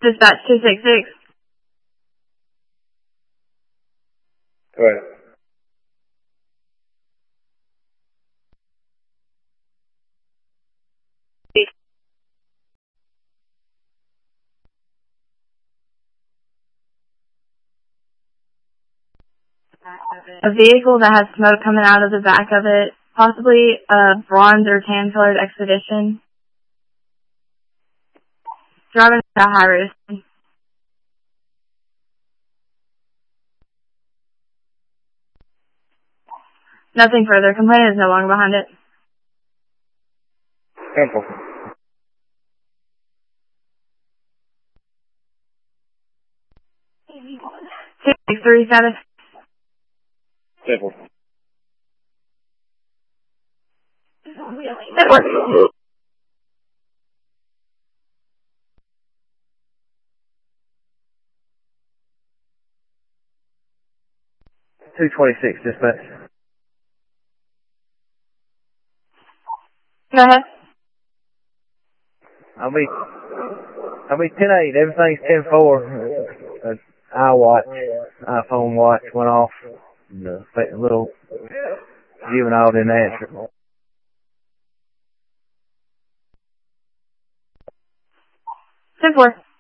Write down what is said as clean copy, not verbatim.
Dispatch 266. Go ahead. A vehicle that has smoke coming out of the back of it, possibly a bronze or tan colored Expedition. Driving at high risk. Nothing further. Complainant is no longer behind it. Simple. 263 status. Simple. Network. 226 dispatch. Go ahead. I'll be 10-8. Everything's 10-4. iPhone watch went off. The little juvenile didn't answer. 10-4.